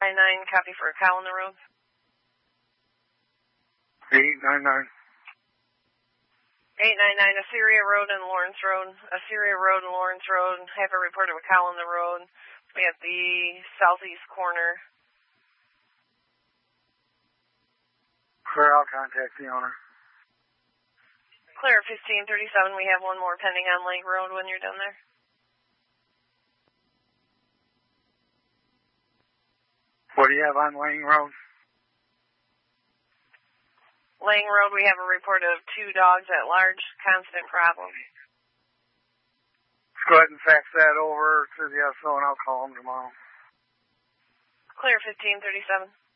copy for a cow on the road. 899. 899, Assyria Road and Lawrence Road. Assyria Road and Lawrence Road. Have a report of a cow on the road. We at the southeast corner. Clear, I'll contact the owner. Clear 1537. We have one more pending on Lake Road when you're done there. What do you have on Lang Road? Lang Road, we have a report of 2 dogs at large. Constant problem. Let's go ahead and fax that over to the SO and I'll call them tomorrow. Clear 1537.